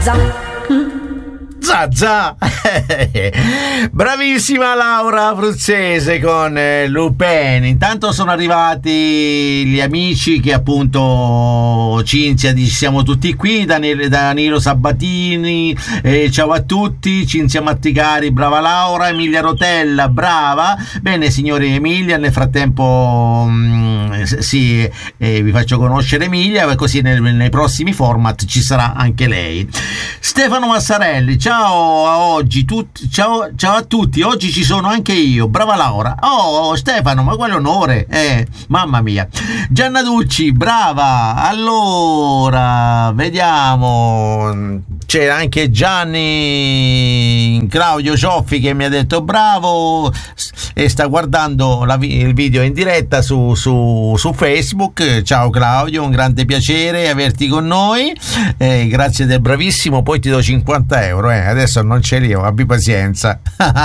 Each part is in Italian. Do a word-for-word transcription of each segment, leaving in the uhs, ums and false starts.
Zazza. Zazza. Bravissima Laura Fruzzese con eh, Lupin. Intanto sono arrivati gli amici che appunto Cinzia dice siamo tutti qui, Danilo, Danilo Sabatini, eh, ciao a tutti, Cinzia Matticari, brava Laura, Emilia Rotella, brava. Bene signori, Emilia nel frattempo mh, sì, eh, vi faccio conoscere Emilia, così nel, nei prossimi format ci sarà anche lei. Stefano Massarelli, ciao a oggi tutti, ciao, ciao a tutti, oggi ci sono anche io, brava Laura. Oh Stefano, ma quale onore, eh, mamma mia. Gianna Ducci, brava. Allora vediamo, c'è anche Gianni Claudio Cioffi che mi ha detto bravo e sta guardando la, il video in diretta su, su, su Facebook. Ciao Claudio, un grande piacere averti con noi, eh, grazie del bravissimo, poi ti do cinquanta euro, eh. Adesso non ce li ho, abbi pazienza.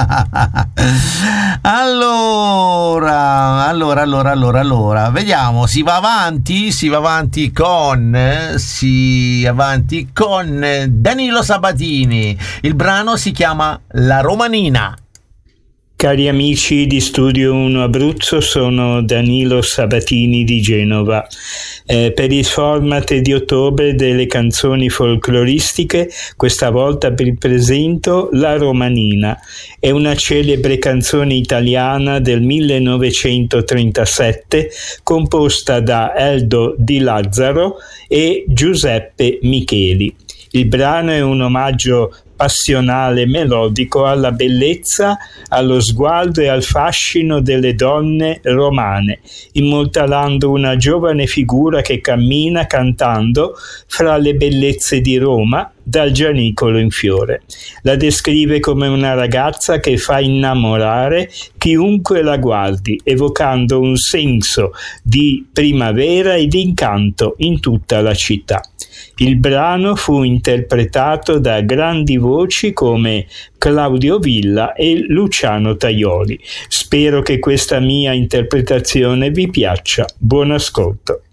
allora allora allora allora allora vediamo, si va avanti si va avanti con si avanti con Danilo Sabatini. Il brano si chiama La Romanina. Cari amici di Studio uno Abruzzo, sono Danilo Sabatini di Genova. Eh, per il format di ottobre delle canzoni folcloristiche, questa volta vi presento La Romanina. È una celebre canzone italiana del millenovecentotrentasette composta da Eldo Di Lazzaro e Giuseppe Micheli. Il brano è un omaggio passionale melodico alla bellezza, allo sguardo e al fascino delle donne romane, immortalando una giovane figura che cammina cantando fra le bellezze di Roma dal Gianicolo in fiore. La descrive come una ragazza che fa innamorare chiunque la guardi, evocando un senso di primavera e di incanto in tutta la città. Il brano fu interpretato da grandi voci come Claudio Villa e Luciano Tajoli. Spero che questa mia interpretazione vi piaccia. Buon ascolto.